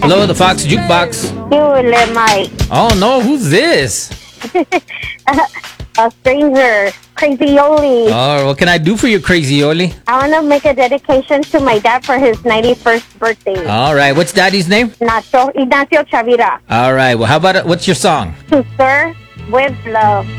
Hello, the Fox Jukebox. You, Mike. Oh no, who's this? A stranger. Crazy Yoli. Oh, what can I do for you, Crazy Oli? I want to make a dedication to my dad for his 91st birthday. All right, what's Daddy's name? Ignacio Chavira. All right, well, how about what's your song? To Sir with Love.